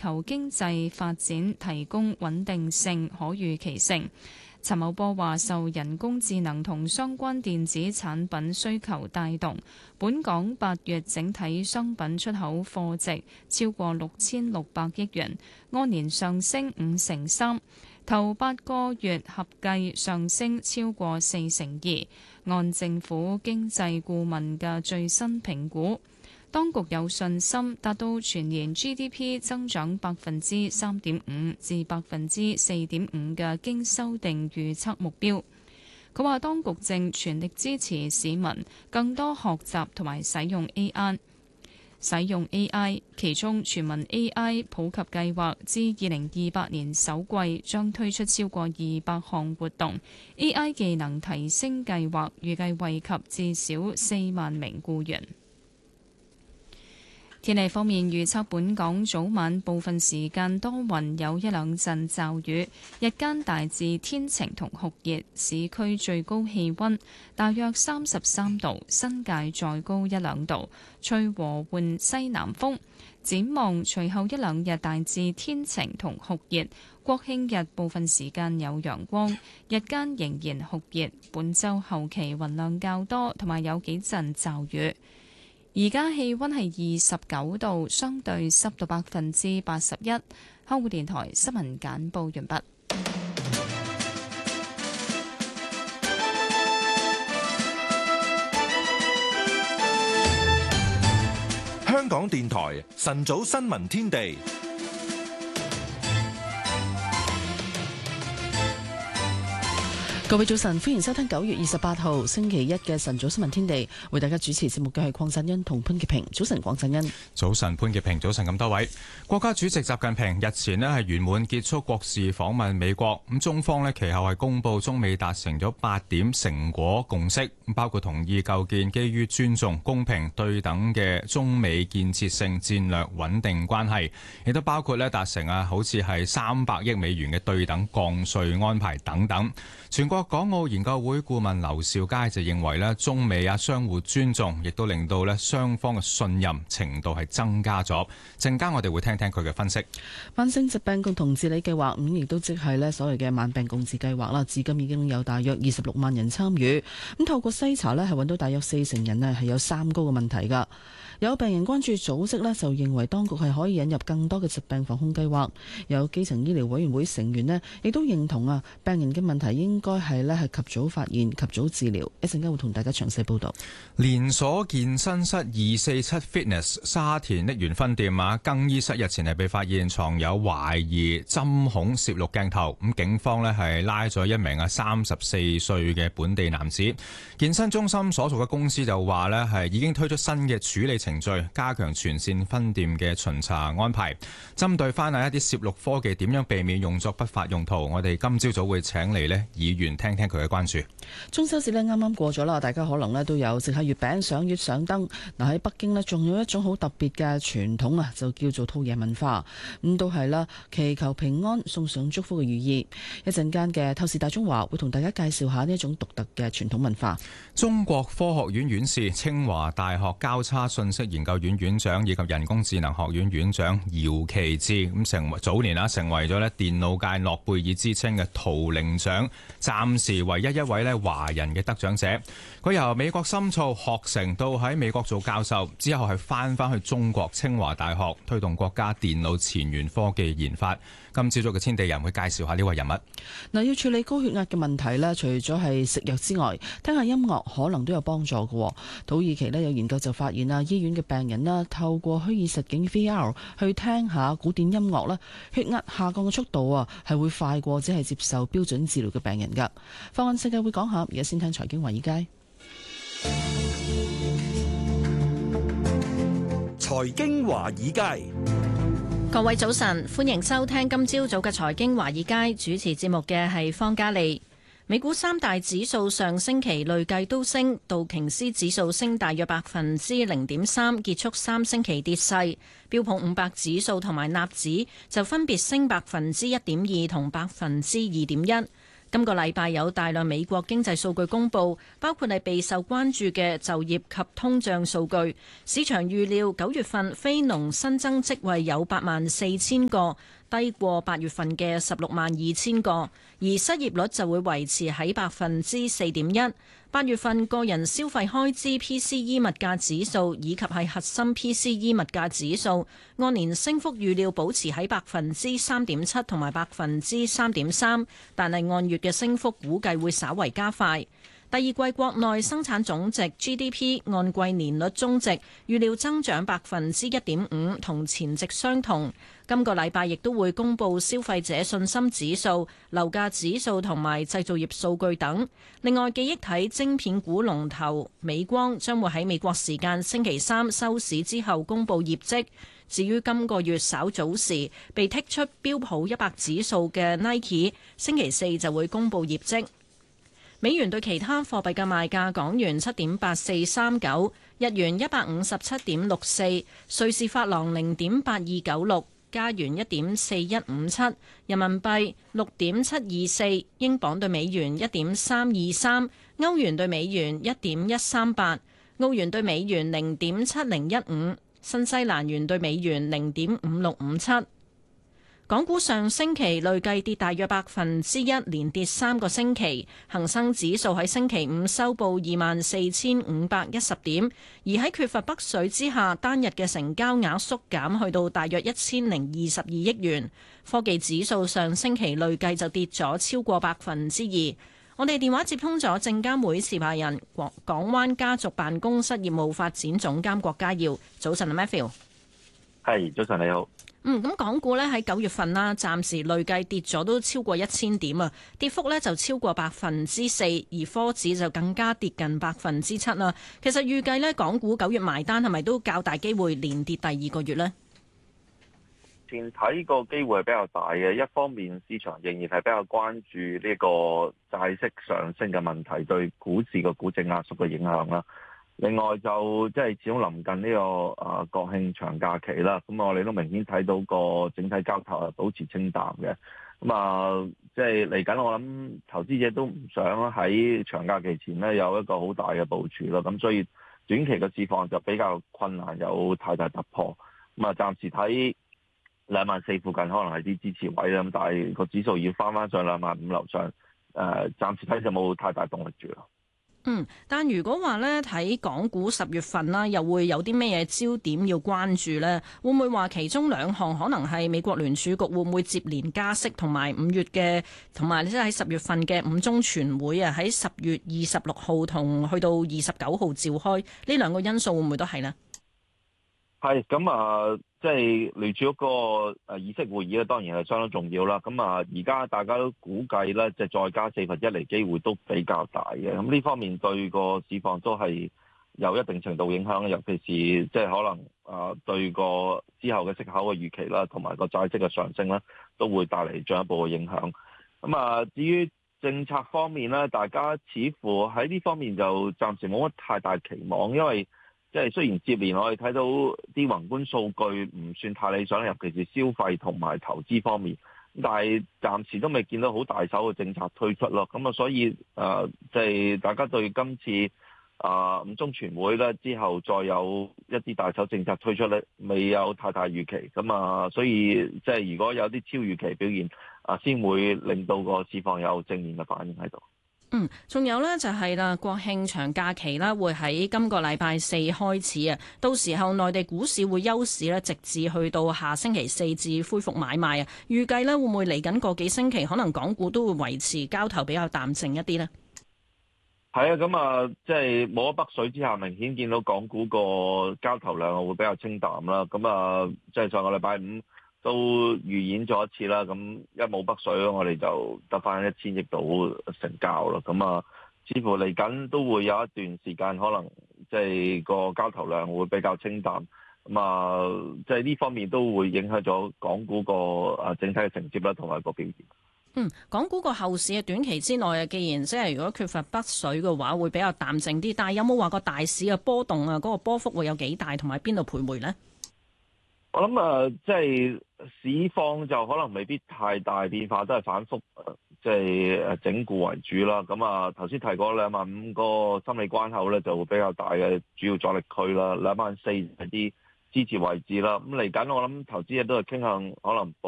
球經濟發展提供穩定性、可預期性。陳茂波話：受人工智能同相關電子產品需求帶動，本港8月整體商品出口貨值超過6600億元，按年上升5.3%，頭8個月合計上升超過4.2%。按政府經濟顧問嘅最新評估，當局有信心達到全年 GDP 增長3.5%至4.5%嘅經修訂預測目標。佢話當局正全力支持市民更多學習同埋使用 AI，其中全民 AI 普及計劃至2028年首季將推出超過200項活動。AI 技能提升計劃預計惠及至少4萬名僱員。天氣方面預測，本港早晚部分時間多雲，有一兩陣驟雨，日間大致天晴同酷熱，市區最高氣溫大約33度，新界再高一兩度，吹和緩西南風。展望隨後一兩日大致天晴同酷熱，國慶日部分時間有陽光，日間仍然酷熱。本週後期雲量較多，同埋有幾陣驟雨。而家氣溫係29度，相對濕度81%。香港電台新聞簡報完畢。 香港電台晨早新聞天地。 各位早晨，歡迎收聽9月28號星期一嘅晨早新聞天地，為大家主持節目嘅係鄺振恩同潘潔平。早晨，鄺振恩。 早晨，潘潔平。早晨，咁多位。國家主席習近平日前咧係圓滿結束國事訪問美國，咁中方咧其後係公布中美達成咗8點成果共識，包括同意構建基於尊重、公平、對等嘅中美建設性戰略穩定關係，亦都包括咧達成好似係300億美元嘅對等降稅安排等等。全國港澳研究會顧問劉兆佳就認為咧，中美相互尊重，亦都令到咧雙方嘅信任程度係增加咗。陣間我哋會聽聽佢嘅分析。 慢性疾病共同治理計劃亦都即係咧所謂嘅慢病共治計劃啦，至今已經有大約26萬人參與。咁透過篩查咧，係揾到大約40%人係有三高嘅問題㗎。有病人關注組織呢就認為當局係可以引入更多嘅疾病防控計劃。有基層醫療委員會成員呢亦都認同病人嘅問題應該係及早發現、及早治療。一陣間會同大家詳細報導。 連鎖健身室247 Fitness 沙田瀝源分店更衣室日前係被發現藏有懷疑針孔攝錄鏡頭，咁警方呢係拉咗一名34歲嘅本地男子。健身中心所屬嘅公司就話呢係已經推出新嘅處理程序，加強全線分店嘅巡查安排，針對翻一啲攝錄科技點樣避免用作不法用途。我哋今朝早會請嚟議員聽聽佢嘅關注。 中秋節啱啱過咗啦，大家可能都有食下月餅、賞月、賞燈。喺北京仲有一種好特別嘅傳統就叫做兔爺文化，咁都係祈求平安、送上祝福嘅寓意。一陣間嘅透視大中華會同大家介紹下呢一種獨特嘅傳統文化。 中國科學院院士、清華大學交叉信息研究院院長以及人工智能學院院長姚其智，早年成為咗電腦界諾貝爾之稱嘅圖靈獎暫時唯一一位華人嘅得獎者。佢由美國深造學成到喺美國做教授，之後係翻去中國清華大學推動國家電腦前沿科技研發。今朝早嘅天地人會介紹下呢位人物。 要處理高血壓嘅問題除咗係食藥之外，聽下音樂可能都有幫助嘅。土耳其有研究就發現醫院嘅病人透過虛擬實境 VR 去聽下古典音樂血壓下降嘅速度係會快過只係接受標準治療嘅病人㗎。放眼世界會講下，而家先聽財經華爾街。 財經華爾街， 各位早晨，歡迎收聽今朝早嘅財經華爾街，主持節目嘅係方嘉利。美股三大指數上星期累計都升，道瓊斯指數升大約0.3%，結束3星期跌勢。標普500指數同埋納指就分別升1.2%同2.1%。 今個禮拜有大量美國經濟數據公佈，包括係備受關注嘅就業及通脹數據。市場預料9月份非農新增職位有84000個，低過8月份嘅162000個，而失業率就會維持喺4.1%。8月份個人消費開支 PCE 物價指數以及係核心 PCE 物價指數按年升幅預料保持喺3.7%同埋3.3%，但係按月嘅升幅估計會稍為加快。第二季國內生產總值 GDP 按季年率終值預料增長1.5%，同前值相同。今個禮拜亦都會公布消費者信心指數、樓價指數同埋製造業數據等。另外，記憶體晶片股龍頭美光將會喺美國時間星期三收市之後公布業績。至於今個月稍早時被剔出標普100指數嘅 Nike， 星期四就會公布業績。美元對其他貨幣嘅賣價：港元7.8439，日元157.64，瑞士法郎0.8296，加元1.4157，人民幣6.724，英鎊對美元1.323，歐元對美元1.138，澳元對美元0.7015，新西蘭元對美元0.5657。港股上星期累計跌大約1%，連跌3個星期。恒生指數喺星期五收報24,510點，而喺缺乏北水之下，單日嘅成交額縮減去到大約1022億元。科技指數上星期累計就跌咗超過2%。我哋電話接通咗證監會持牌人港灣家族辦公室業務發展總監郭家耀。早晨啊 Matthew。 係，早晨你好。 咁港股咧喺9月份啦，暫時累計跌咗都超過1000點啊，跌幅咧就超過4%，而科指就更加跌近7%啦。其實預計咧，港股9月埋單係咪都較大機會連跌第二個月呢？ 前睇個機會係比較大嘅，一方面市場仍然係比較關注呢個債息上升嘅問題對股市個估值壓縮嘅影響啦。另外就即係始終臨近呢個國慶長假期啦，咁我哋都明顯睇到個整體交投係保持清淡嘅。咁即係嚟緊，我諗投資者都唔想喺長假期前呢有一個好大嘅部署咯。咁所以短期嘅市況就比較困難有太大突破。暫時睇24,000附近可能係啲支持位啦。咁但係個指數要翻上25,000樓上，暫時睇就冇太大動力住咯。 但如果話咧睇港股10月份啦，又會有啲咩嘢焦點要關注呢？會唔會話其中2項可能係美國聯儲局會唔會接連加息，同埋5月嘅，同埋即係喺10月份嘅5中全會啊，喺10月26號同去到29號召開，呢2個因素會唔會都係呢？ 係咁即係聯儲局個議息會議咧，當然係相當重要啦。而家大家都估計咧，即係再加1/4嚟機會都比較大嘅。咁呢方面對個市況都係有一定程度影響，尤其是即係可能對個之後嘅息口嘅預期啦，同埋個債息嘅上升啦，都會帶嚟進一步嘅影響。至於政策方面咧，大家似乎喺呢方面就暫時冇乜太大期望，因為即係雖然接連我哋睇到啲宏觀數據唔算太理想，尤其是消費同埋投資方面，但係暫時都未見到好大手嘅政策推出咯。所以即係大家對今次5中全會咧之後再有一啲大手政策推出咧，未有太大預期。所以即係如果有啲超預期表現先會令到個市況有正面嘅反應喺度。 仲有呢，就係啦，國慶長假期啦，會喺今個禮拜4開始啊。到時候內地股市會休市咧，直至去到下星期4至恢復買賣啊。預計呢會唔會嚟緊個幾星期，可能港股都會維持交投比較淡靜一啲呢？ 係啊，即係冇咗北水之下，明顯見到港股個交投量會比較清淡啦。即係上個禮拜5都預演咗一次啦，咁一冇北水，我哋就得翻1000億度成交啦。似乎嚟緊都會有一段時間，可能即係個交投量會比較清淡。即係呢方面都會影響咗港股個整體嘅承接啦，同埋個表現。 港股個後市嘅短期之內啊，既然即係如果缺乏北水嘅話，會比較淡靜啲。但係有冇話個大市嘅波動啊？嗰個波幅會有幾大，同埋邊度徘徊呢？ 我諗即係市況就可能未必太大變化，都係反覆即係整固為主啦。咁啊頭先提過25000個心理關口咧就會比較大嘅主要阻力區啦，24000係啲支持位置啦。咁嚟緊我諗投資者都係傾向可能